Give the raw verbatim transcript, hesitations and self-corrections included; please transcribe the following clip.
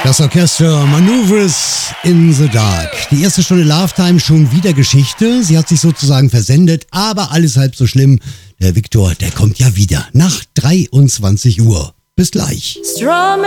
Das Orchester Maneuvers in the Dark. Die erste Stunde Love Time schon wieder Geschichte. Sie hat sich sozusagen versendet, aber alles halb so schlimm. Der Viktor, der kommt ja wieder nach dreiundzwanzig Uhr. Bis gleich. Strumming